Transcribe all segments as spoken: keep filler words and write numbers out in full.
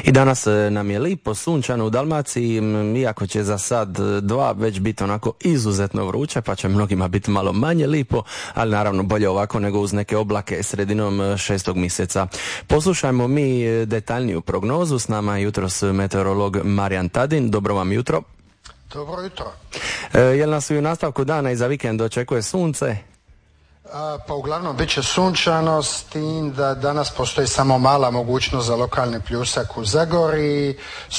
I danas nam je lipo sunčano u Dalmaciji, iako će za sad dva već biti onako izuzetno vruće, pa će mnogima biti malo manje lipo, ali naravno bolje ovako nego uz neke oblake sredinom šestog mjeseca. Poslušajmo mi detaljniju prognozu, s nama je jutros meteorolog Marijan Tadin. Dobro vam jutro. Dobro jutro. E, jel nas u nastavku dana i za vikend očekuje sunce? A, pa uglavnom bit će sunčano, s tim da danas postoji samo mala mogućnost za lokalni pljusak u Zagori,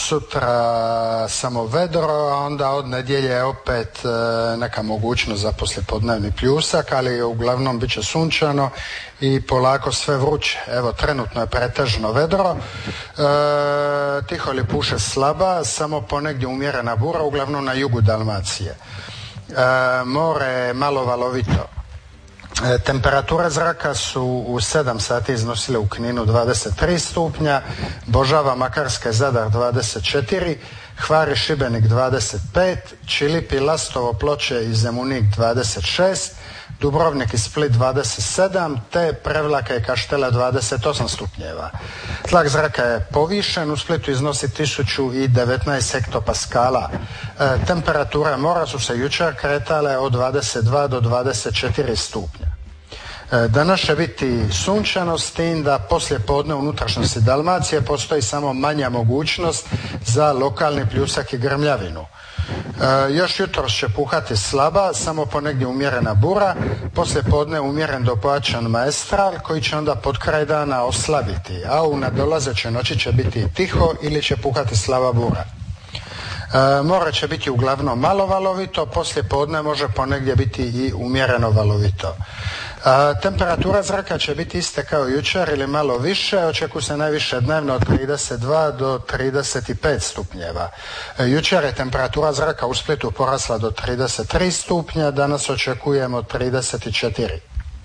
sutra samo vedro, a onda od nedjelje opet e, neka mogućnost za poslijepodnevni pljusak, ali uglavnom bit će sunčano i polako sve vruće. Evo, trenutno je pretežno vedro, e, tiho li puše slaba, samo ponegdje umjerena bura, uglavnom na jugu Dalmacije. E, more je malo valovito. E, temperature zraka su u sedam sati iznosile u Kninu dvadeset tri stupnja, Božava, Makarska i Zadar dvadeset četiri, Hvar i Šibenik dvadeset pet, Čilipi, Lastovo, Ploče i Zemunik dvadeset šest, Dubrovnik i Split dvadeset sedam, te Prevlaka i Kaštela dvadeset osam stupnjeva. Tlak zraka je povišen, u Splitu iznosi tisuću devetnaest hektopaskala. E, temperature mora su se jučer kretale od dvadeset dva do dvadeset četiri stupnja. E, danas će biti sunčano, s tim da poslije podne u unutrašnjosti Dalmacije postoji samo manja mogućnost za lokalni pljusak i grmljavinu. E, još jutros će puhati slaba, samo ponegdje umjerena bura, poslije podne umjeren do pojačan maestral koji će onda pod kraj dana oslabiti, a u nadolazećoj noći će biti tiho ili će puhati slaba bura. E, more će biti uglavnom malo valovito, poslije podne može ponegdje biti i umjereno valovito. A, temperatura zraka će biti iste kao jučer ili malo više, očekuje se najviše dnevno od trideset dva do trideset pet stupnjeva. E, jučer je temperatura zraka u Splitu porasla do trideset tri stupnja, danas očekujemo trideset četiri.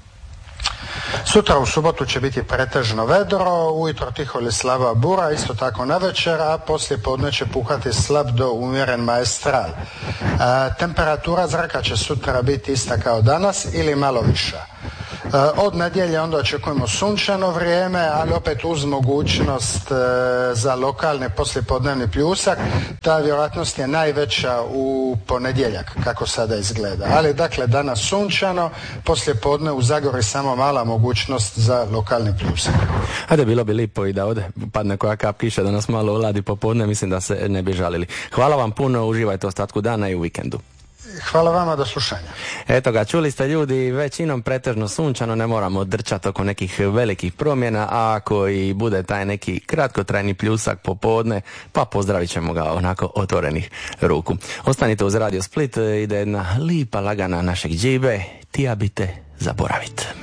Sutra u subotu će biti pretežno vedro, ujutro tiho ili slaba bura, isto tako navečer, a poslije podne će puhati slab do umjeren maestral. E, temperatura zraka će sutra biti ista kao danas ili malo viša. E, od nedjelje onda očekujemo sunčano vrijeme, ali opet uz mogućnost e, za lokalni poslijepodnevni pljusak. Ta vjerojatnost je najveća u ponedjeljak, kako sada izgleda. Ali dakle danas sunčano, poslijepodne u Zagori samo mala mogućnost za lokalni pljusak. Ajde, bilo bi lipo i da ode padne koja kap kiša da nas malo oladi popodne, mislim da se ne bi žalili. Hvala vam puno, uživajte ostatku dana i u vikendu. Hvala vama, do slušanja. Eto ga, čuli ste ljudi, većinom pretežno sunčano, ne moramo drčati oko nekih velikih promjena, a ako i bude taj neki kratkotrajni pljusak popodne, pa pozdravit ćemo ga onako otvorenih ruku. Ostanite uz Radio Split, ide jedna lipa lagana našeg džibe, tija bite zaboravit.